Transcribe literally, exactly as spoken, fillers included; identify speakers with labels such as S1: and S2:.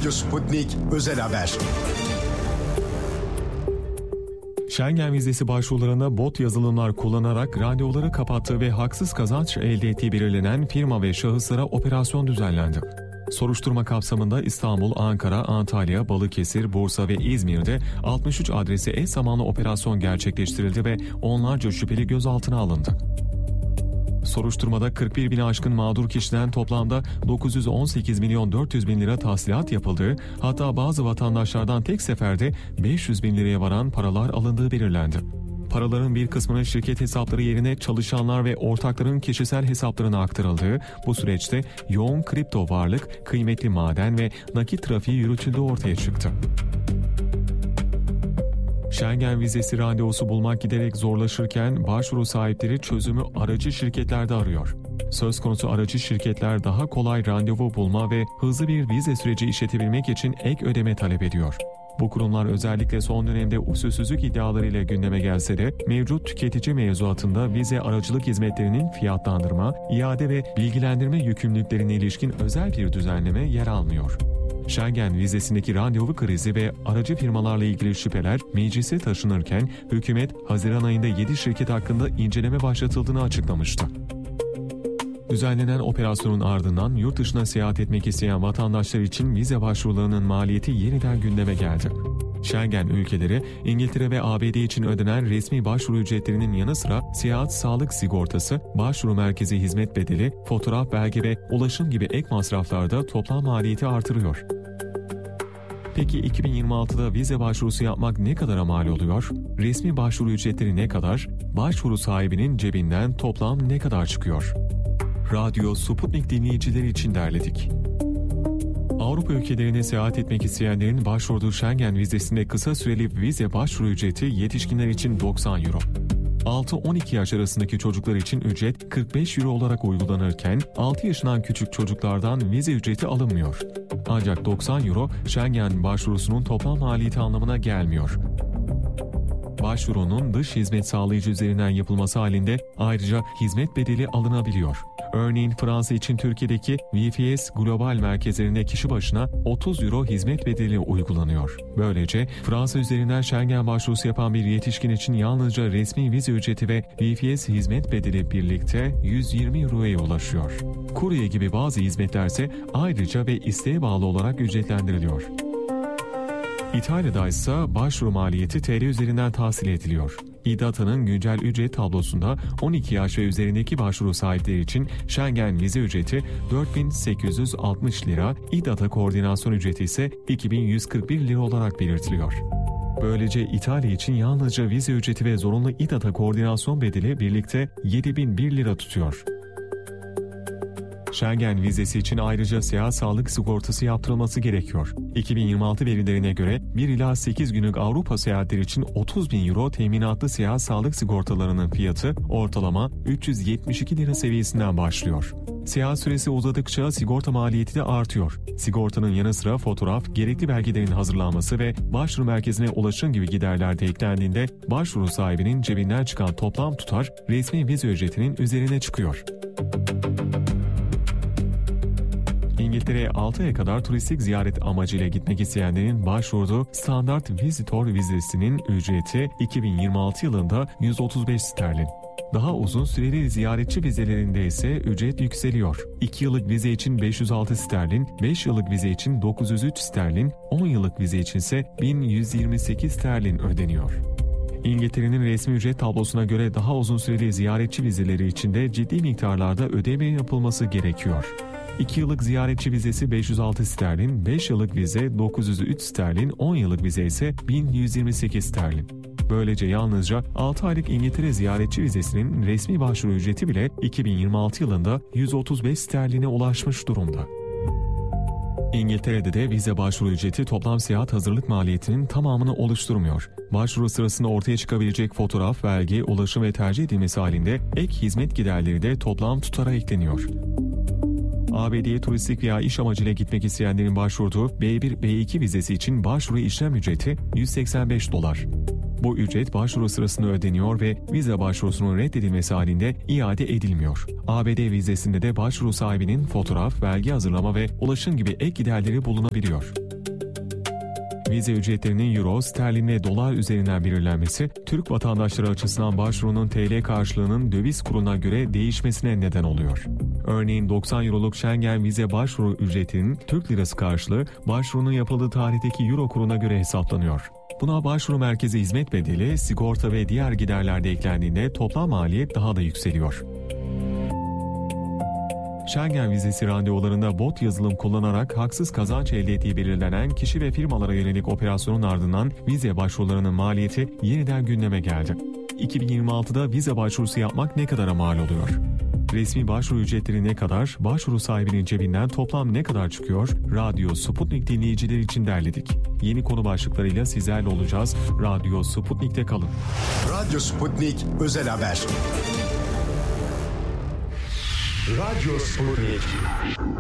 S1: Radyo Sputnik Özel Haber.
S2: Schengen vizesi başvurularına bot yazılımlar kullanarak randevuları kapattığı ve haksız kazanç elde ettiği belirlenen firma ve şahıslara operasyon düzenlendi. Soruşturma kapsamında İstanbul, Ankara, Antalya, Balıkesir, Bursa ve İzmir'de altmış üç adrese eş zamanlı operasyon gerçekleştirildi ve onlarca şüpheli gözaltına alındı. Soruşturmada kırk bir bini aşkın mağdur kişiden toplamda dokuz yüz on sekiz milyon dört yüz bin lira tahsilat yapıldığı, hatta bazı vatandaşlardan tek seferde beş yüz bin liraya varan paralar alındığı belirlendi. Paraların bir kısmının şirket hesapları yerine çalışanlar ve ortakların kişisel hesaplarına aktarıldığı bu süreçte yoğun kripto varlık, kıymetli maden ve nakit trafiği yürütüldüğü ortaya çıktı. Schengen vizesi randevusu bulmak giderek zorlaşırken başvuru sahipleri çözümü aracı şirketlerde arıyor. Söz konusu aracı şirketler daha kolay randevu bulma ve hızlı bir vize süreci işletebilmek için ek ödeme talep ediyor. Bu kurumlar özellikle son dönemde usulsüzlük iddialarıyla gündeme gelse de mevcut tüketici mevzuatında vize aracılık hizmetlerinin fiyatlandırma, iade ve bilgilendirme yükümlülüklerine ilişkin özel bir düzenleme yer almıyor. Schengen vizesindeki randevu krizi ve aracı firmalarla ilgili şüpheler meclise taşınırken hükümet Haziran ayında yedi şirket hakkında inceleme başlatıldığını açıklamıştı. Düzenlenen operasyonun ardından yurt dışına seyahat etmek isteyen vatandaşlar için vize başvurularının maliyeti yeniden gündeme geldi. Schengen ülkeleri, İngiltere ve A B D için ödenen resmi başvuru ücretlerinin yanı sıra seyahat sağlık sigortası, başvuru merkezi hizmet bedeli, fotoğraf belge ve ulaşım gibi ek masraflarda toplam maliyeti artırıyor. Peki iki bin yirmi altıda vize başvurusu yapmak ne kadara mal oluyor? Resmi başvuru ücretleri ne kadar? Başvuru sahibinin cebinden toplam ne kadar çıkıyor? Radyo Sputnik dinleyicileri için derledik. Avrupa ülkelerine seyahat etmek isteyenlerin başvurduğu Schengen vizesinde kısa süreli vize başvuru ücreti yetişkinler için doksan euro. altı on iki yaş arasındaki çocuklar için ücret kırk beş euro olarak uygulanırken altı yaşından küçük çocuklardan vize ücreti alınmıyor. Ancak doksan euro Schengen başvurusunun toplam maliyeti anlamına gelmiyor. Başvurunun dış hizmet sağlayıcı üzerinden yapılması halinde ayrıca hizmet bedeli alınabiliyor. Örneğin Fransa için Türkiye'deki V F S global merkezlerinde kişi başına otuz euro hizmet bedeli uygulanıyor. Böylece Fransa üzerinden Schengen başvurusu yapan bir yetişkin için yalnızca resmi vize ücreti ve V F S hizmet bedeli birlikte yüz yirmi euroya ulaşıyor. Kurye gibi bazı hizmetlerse ayrıca ve isteğe bağlı olarak ücretlendiriliyor. İtalya'da ise başvuru maliyeti T L üzerinden tahsil ediliyor. İDATA'nın güncel ücret tablosunda on iki yaş ve üzerindeki başvuru sahipleri için Schengen vize ücreti dört bin sekiz yüz altmış lira, İDATA koordinasyon ücreti ise iki bin yüz kırk bir lira olarak belirtiliyor. Böylece İtalya için yalnızca vize ücreti ve zorunlu İDATA koordinasyon bedeli birlikte yedi bin bir lira tutuyor. Schengen vizesi için ayrıca seyahat sağlık sigortası yaptırılması gerekiyor. iki bin yirmi altı verilerine göre bir ila sekiz günlük Avrupa seyahatleri için otuz bin euro teminatlı seyahat sağlık sigortalarının fiyatı ortalama üç yüz yetmiş iki lira seviyesinden başlıyor. Seyahat süresi uzadıkça sigorta maliyeti de artıyor. Sigortanın yanı sıra fotoğraf, gerekli belgelerin hazırlanması ve başvuru merkezine ulaşım gibi giderler de eklendiğinde başvuru sahibinin cebinden çıkan toplam tutar resmi vize ücretinin üzerine çıkıyor. İngiltere'ye altı aya kadar turistik ziyaret amacıyla gitmek isteyenlerin başvurduğu standart visitor vizesinin ücreti iki bin yirmi altı yılında yüz otuz beş sterlin. Daha uzun süreli ziyaretçi vizelerinde ise ücret yükseliyor. iki yıllık vize için beş yüz altı sterlin, beş yıllık vize için dokuz yüz üç sterlin, on yıllık vize için ise bin yüz yirmi sekiz sterlin ödeniyor. İngiltere'nin resmi ücret tablosuna göre daha uzun süreli ziyaretçi vizeleri için de ciddi miktarlarda ödeme yapılması gerekiyor. iki yıllık ziyaretçi vizesi beş yüz altı sterlin, beş yıllık vize dokuz yüz üç sterlin, on yıllık vize ise bin yüz yirmi sekiz sterlin. Böylece yalnızca altı aylık İngiltere ziyaretçi vizesinin resmi başvuru ücreti bile iki bin yirmi altı yılında yüz otuz beş sterline ulaşmış durumda. İngiltere'de de vize başvuru ücreti toplam seyahat hazırlık maliyetinin tamamını oluşturmuyor. Başvuru sırasında ortaya çıkabilecek fotoğraf, belge, ulaşım ve tercih edilmesi halinde ek hizmet giderleri de toplam tutara ekleniyor. A B D'ye turistik veya iş amacıyla gitmek isteyenlerin başvurduğu B bir B iki vizesi için başvuru işlem ücreti yüz seksen beş dolar. Bu ücret başvuru sırasında ödeniyor ve vize başvurusunun reddedilmesi halinde iade edilmiyor. A B D vizesinde de başvuru sahibinin fotoğraf, belge hazırlama ve ulaşım gibi ek giderleri bulunabiliyor. Vize ücretlerinin euro, sterlin ve dolar üzerinden belirlenmesi, Türk vatandaşları açısından başvurunun T L karşılığının döviz kuruna göre değişmesine neden oluyor. Örneğin doksan euroluk Schengen vize başvuru ücretinin Türk lirası karşılığı başvurunun yapıldığı tarihteki euro kuruna göre hesaplanıyor. Buna başvuru merkezi hizmet bedeli, sigorta ve diğer giderler de eklendiğinde toplam maliyet daha da yükseliyor. Schengen vizesi randevularında bot yazılım kullanarak haksız kazanç elde ettiği belirlenen kişi ve firmalara yönelik operasyonun ardından vize başvurularının maliyeti yeniden gündeme geldi. iki bin yirmi altıda vize başvurusu yapmak ne kadara mal oluyor? Resmi başvuru ücretleri ne kadar, başvuru sahibinin cebinden toplam ne kadar çıkıyor? Radyo Sputnik dinleyiciler için derledik. Yeni konu başlıklarıyla sizlerle olacağız. Radyo Sputnik'te kalın.
S1: Radyo Sputnik Özel Haber. Radyo Sputnik.